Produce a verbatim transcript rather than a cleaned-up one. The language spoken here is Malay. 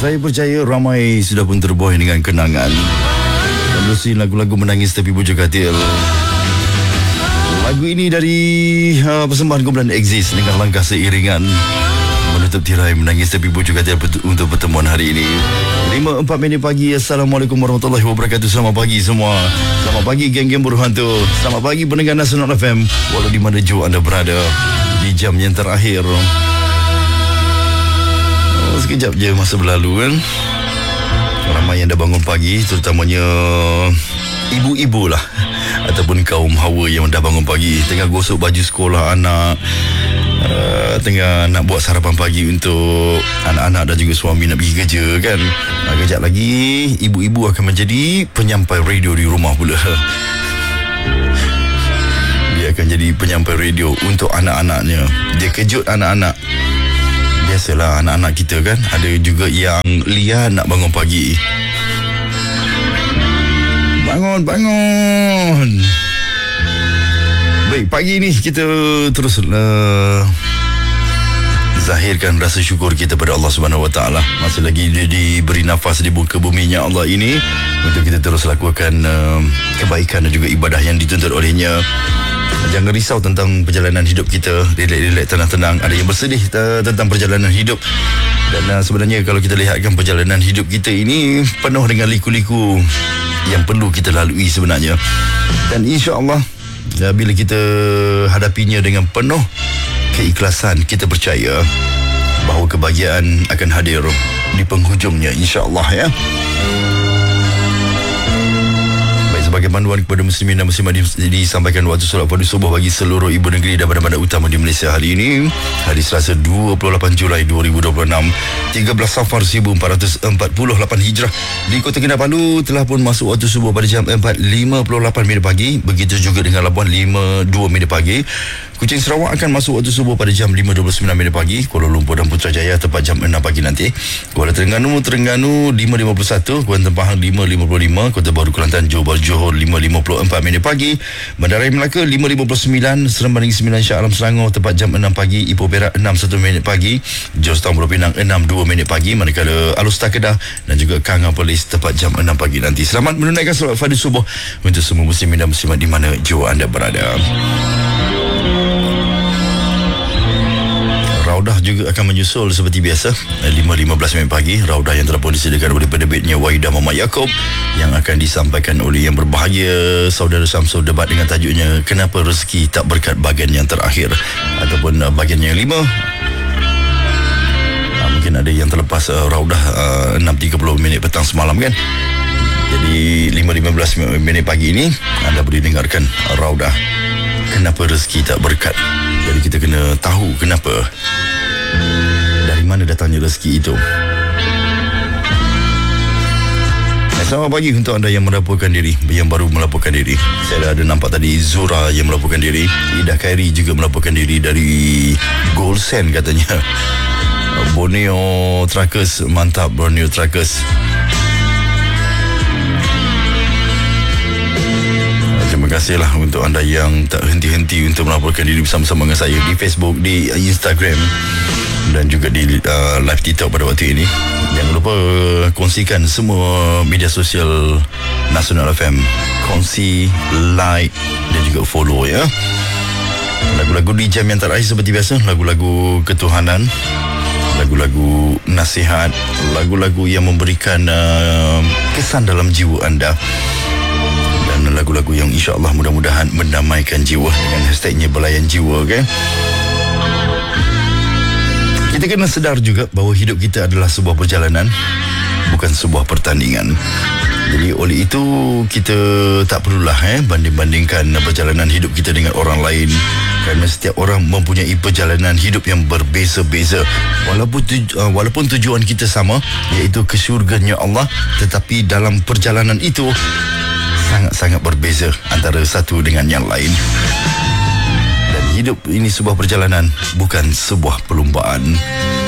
Saya percaya ramai sudah pun terbuai dengan kenangan dan mesti lagu-lagu menangis tepi bujur katil. Lagu ini dari uh, persembahan kumpulan Exist dengan langkah seiringan menutup tirai menangis tepi bujur katil untuk pertemuan hari ini. lima empat minit pagi. Assalamualaikum warahmatullahi wabarakatuh. Selamat pagi semua. Selamat pagi geng-geng buruh hantu. Selamat pagi pendengar Nasional F M, walau di mana jua anda berada di jam yang terakhir. Oh, sekejap je masa berlalu kan. Ramai yang dah bangun pagi, terutamanya ibu-ibu lah ataupun kaum hawa yang dah bangun pagi, tengah gosok baju sekolah anak, uh, tengah nak buat sarapan pagi untuk anak-anak dan juga suami nak pergi kerja kan. uh, Kejap lagi ibu-ibu akan menjadi penyampai radio di rumah pula. Dia akan jadi penyampai radio untuk anak-anaknya. Dia kejut anak-anak. Biasalah anak-anak kita kan, ada juga yang liar nak bangun pagi. Bangun, bangun. Baik, pagi ni kita terus uh, zahirkan rasa syukur kita pada Allah Subhanahu Wa Taala. Masih lagi dia diberi nafas di muka buminya Allah ini untuk kita terus lakukan uh, kebaikan dan juga ibadah yang dituntut olehnya. Jangan risau tentang perjalanan hidup kita. Relax-relax, tenang-tenang. Ada yang bersedih uh, tentang perjalanan hidup. Dan uh, sebenarnya kalau kita lihatkan perjalanan hidup kita ini penuh dengan liku-liku yang perlu kita lalui sebenarnya. Dan insya-Allah uh, bila kita hadapinya dengan penuh keikhlasan, kita percaya bahawa kebahagiaan akan hadir di penghujungnya, insya-Allah ya. Sebagai panduan kepada muslimin dan muslimat disampaikan waktu solat fardu subuh bagi seluruh ibu negeri dan bandar-bandar utama di Malaysia hari ini, hari Selasa dua puluh lapan Julai dua ribu dua puluh enam, tiga belas Safar seribu empat ratus empat puluh lapan Hijrah. Di Kota Kinabalu telah pun masuk waktu subuh pada jam empat lima puluh lapan minit pagi. Begitu juga dengan Labuan lima dua minit pagi. Kuching Sarawak akan masuk waktu subuh pada jam lima dua puluh sembilan minit pagi. Kuala Lumpur dan Putrajaya tepat jam enam pagi nanti. Kuala Terengganu Terengganu lima lima puluh satu, Kuala Tempang lima lima puluh lima, Kota Baru Kelantan Johor Bahru Johor lima lima puluh empat minit pagi. Bandaraya Melaka lima lima puluh sembilan, Seremban Negeri Sembilan Shah Alam Selangor tepat jam enam pagi. Ipoh Perak enam satu minit pagi, Georgetown Pulau Pinang enam dua minit pagi, manakala Alor Setar Kedah dan juga Kanga Perlis tepat jam enam pagi nanti. Selamat menunaikan solat fardu subuh untuk semua muslimin dan muslimat di mana jua anda berada. Raudah juga akan menyusul seperti biasa lima lima belas minit pagi. Raudah yang telah pun disediakan oleh penerbitnya Wahidah Muhammad Yaakob yang akan disampaikan oleh yang berbahagia Saudara Samsul Debat dengan tajuknya Kenapa Rezeki Tak Berkat bahagian yang terakhir ataupun uh, bahagian yang lima. uh, Mungkin ada yang terlepas uh, Raudah uh, enam tiga puluh minit petang semalam kan. Jadi lima lima belas minit pagi ini anda boleh dengarkan Raudah Kenapa Rezeki Tak Berkat. Jadi kita kena tahu kenapa, dari mana datangnya rezeki itu. Selamat pagi untuk anda yang melaporkan diri, yang baru melaporkan diri. Saya ada nampak tadi Zura yang melaporkan diri, Ida Khairi juga melaporkan diri dari Gold Sand katanya. Borneo Truckers, mantap Borneo Truckers. Terima kasihlah untuk anda yang tak henti-henti untuk melaporkan diri bersama-sama dengan saya di Facebook, di Instagram dan juga di uh, live TikTok pada waktu ini. Jangan lupa kongsikan semua media sosial Nasional F M. Kongsi, like dan juga follow ya. Lagu-lagu di jam yang terakhir seperti biasa, lagu-lagu ketuhanan, lagu-lagu nasihat, lagu-lagu yang memberikan uh, kesan dalam jiwa anda. Dan lagu-lagu yang insya-Allah mudah-mudahan mendamaikan jiwa dengan hashtagnya belayan jiwa kan. Kita kena sedar juga bahawa hidup kita adalah sebuah perjalanan, bukan sebuah pertandingan. Jadi oleh itu kita tak perlulah eh, banding-bandingkan perjalanan hidup kita dengan orang lain, kerana setiap orang mempunyai perjalanan hidup yang berbeza-beza. Walaupun tuju, uh, walaupun tujuan kita sama, iaitu ke syurganya Allah, tetapi dalam perjalanan itu sangat-sangat berbeza antara satu dengan yang lain. Dan hidup ini sebuah perjalanan, bukan sebuah perlombaan.